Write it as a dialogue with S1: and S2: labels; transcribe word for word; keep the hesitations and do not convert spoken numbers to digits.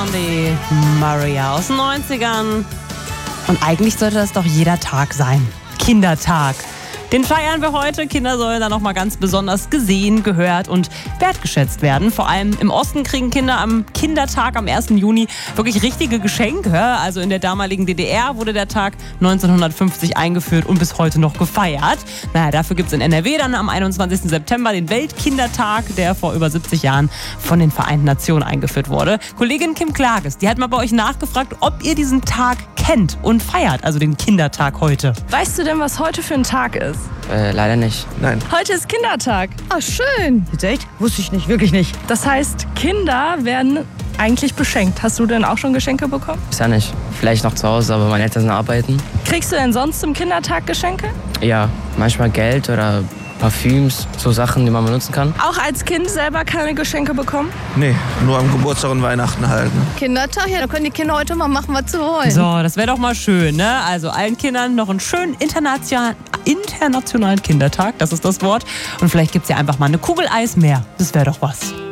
S1: waren die Maria aus den neunzigern. Und eigentlich sollte das doch jeder Tag sein. Kindertag. Den feiern wir heute. Kinder sollen da nochmal ganz besonders gesehen, gehört und wertgeschätzt werden. Vor allem im Osten kriegen Kinder am Kindertag am ersten Juni wirklich richtige Geschenke. Also in der damaligen D D R wurde der Tag neunzehnhundertfünfzig eingeführt und bis heute noch gefeiert. Naja, dafür gibt es in N R W dann am einundzwanzigsten September den Weltkindertag, der vor über siebzig Jahren von den Vereinten Nationen eingeführt wurde. Kollegin Kim Klages, die hat mal bei euch nachgefragt, ob ihr diesen Tag kennt und feiert, also den Kindertag heute.
S2: Weißt du denn, was heute für ein Tag ist?
S3: Äh, leider nicht.
S4: Nein.
S2: Heute ist Kindertag.
S5: Ah, schön. Jetzt echt? Wusste ich nicht, wirklich nicht.
S2: Das heißt, Kinder werden eigentlich beschenkt. Hast du denn auch schon Geschenke bekommen?
S3: Ist ja nicht. Vielleicht noch zu Hause, aber meine Eltern sind arbeiten.
S2: Kriegst du denn sonst zum Kindertag Geschenke?
S3: Ja, manchmal Geld oder Parfüms, so Sachen, die man benutzen kann.
S2: Auch als Kind selber keine Geschenke bekommen?
S4: Nee, nur am Geburtstag und Weihnachten halt. Ne?
S5: Kindertag, ja, da können die Kinder heute mal machen, was sie wollen.
S1: So, das wäre doch mal schön, ne? Also allen Kindern noch einen schönen internationalen, internationalen Kindertag, das ist das Wort. Und vielleicht gibt es ja einfach mal eine Kugel Eis mehr. Das wäre doch was.